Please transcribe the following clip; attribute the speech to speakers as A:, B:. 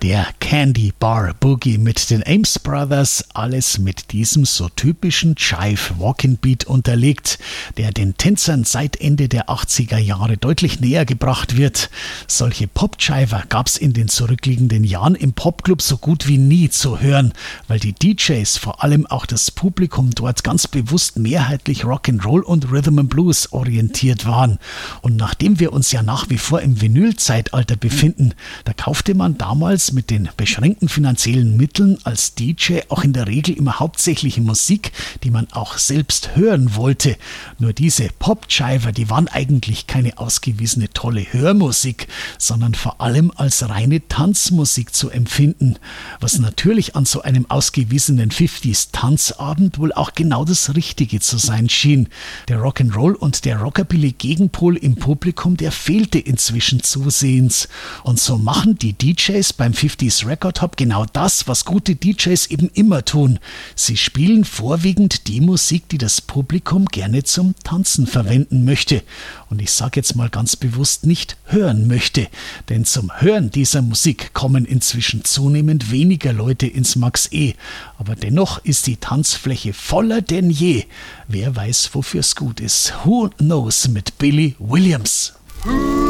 A: Der Candy Bar Boogie mit den Ames Brothers, alles mit diesem so typischen Jive-Walking-Beat unterlegt, der den Tänzern seit Ende der 80er Jahre deutlich näher gebracht wird. Solche Pop-Jiver gab's in den zurückliegenden Jahren im Popclub so gut wie nie zu hören, weil die DJs, vor allem auch das Publikum dort ganz bewusst mehrheitlich Rock'n'Roll und Rhythm and Blues orientiert waren. Und nachdem wir uns ja nach wie vor im Vinyl-Zeitalter befinden, da kaufte man damals mit den beschränkten finanziellen Mitteln als DJ auch in der Regel immer hauptsächlich Musik, die man auch selbst hören wollte. Nur diese Pop-Jiver, die waren eigentlich keine ausgewiesene tolle Hörmusik, sondern vor allem als reine Tanzmusik zu empfinden, was natürlich an so einem ausgewiesenen 50s-Tanzabend wohl auch genau das Richtige zu sein schien. Der Rock'n'Roll und der Rockabilly-Gegenpol im Publikum, der fehlte inzwischen zusehends. Und so machen die DJs beim 50s Record Hop genau das, was gute DJs eben immer tun. Sie spielen vorwiegend die Musik, die das Publikum gerne zum Tanzen verwenden möchte. Und ich sage jetzt mal ganz bewusst nicht hören möchte, denn zum Hören dieser Musik kommen inzwischen zunehmend weniger Leute ins Max E. Aber dennoch ist die Tanzfläche voller denn je. Wer weiß, wofür's gut ist. Who Knows mit Billy Williams.